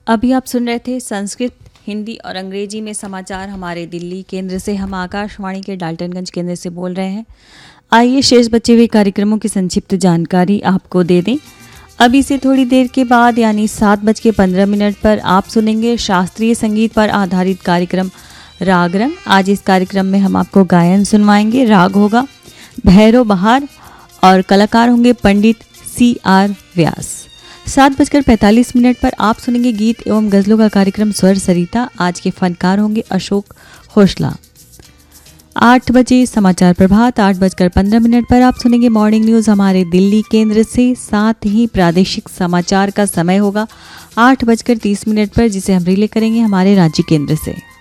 अभी आप सुन रहे थे संस्कृत, हिंदी और अंग्रेजी में समाचार हमारे दिल्ली केंद्र से। हम आकाशवाणी के डाल्टनगंज केंद्र से बोल रहे हैं। आइए शेष बचे हुए कार्यक्रमों की संक्षिप्त जानकारी आपको दे दें। अभी से थोड़ी देर के बाद यानी 7:15 पर आप सुनेंगे शास्त्रीय संगीत पर आधारित कार्यक्रम राग रंग। आज इस कार्यक्रम में हम आपको गायन सुनवाएंगे। राग होगा भैरव बहार और कलाकार होंगे पंडित CR व्यास। 7:45 पर आप सुनेंगे गीत एवं गजलों का कार्यक्रम स्वर सरिता। आज के फनकार होंगे अशोक खोसला। 8 बजे समाचार प्रभात। 8:15 पर आप सुनेंगे मॉर्निंग न्यूज़ हमारे दिल्ली केंद्र से। साथ ही प्रादेशिक समाचार का समय होगा 8:30 पर, जिसे हम रिले करेंगे हमारे राज्य केंद्र से।